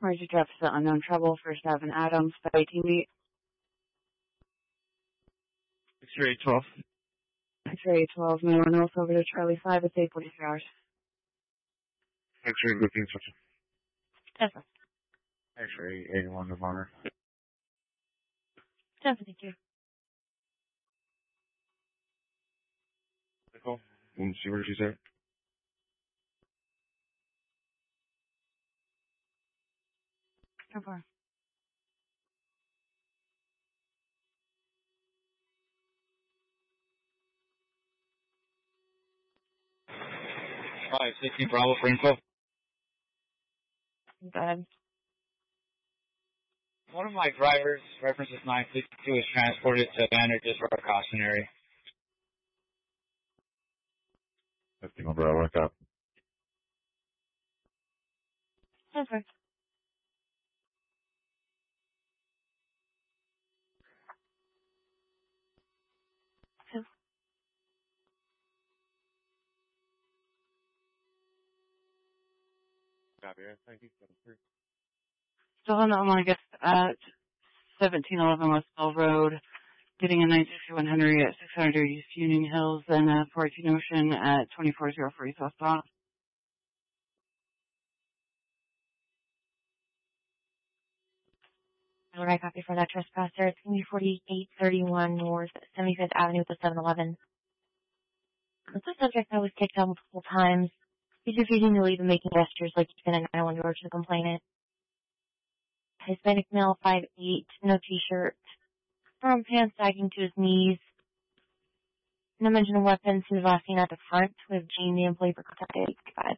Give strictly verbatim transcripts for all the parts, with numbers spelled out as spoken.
Roger Jefferson, unknown trouble, First Avenue Adams, eighteen beat. X-ray twelve. X-ray twelve, Miller North over to Charlie five, it's eight forty-three hours. X-ray fifteen switching. Yes, sir. X-ray eighty-one to Bonner. Yes, thank you. Cool. Let's see where she's at. So far. five sixteen Bravo for info. Go ahead. One of my drivers, references nine sixty-two, is transported to Banner's for a cautionary. fifteen Bravo, wake up. Yes, sir. Yes. Copy, thank you. Still on the August at seventeen eleven West Bell Road, getting a nine sixty-one Henry at six hundred East Union Hills, and a fourteen Ocean at twenty-four oh four East Westbound. All right, copy for that trespasser. It's going to be forty-eight thirty-one North seventy-fifth Avenue with the seven eleven. This is a subject that was kicked out multiple times. He's refusing to leave and making gestures like he's been a nine one door to the complainant. Hispanic male, five eight, no t-shirt, arm pants sagging to his knees. No mention of weapons. He was last seen at the front with Gene, the employee for contact eight five.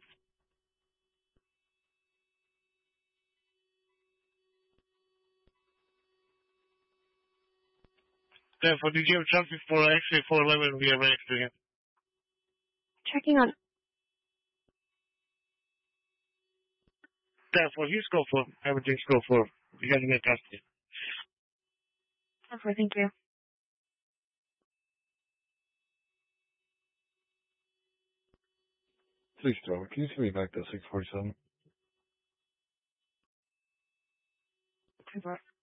Therefore, did you have a chance before X-ray four eleven we arranged again? Checking on. Therefore, you score for everything score for. You got to get custody. Therefore, thank you. Please, Joe, can you send me back to six forty-seven? Super.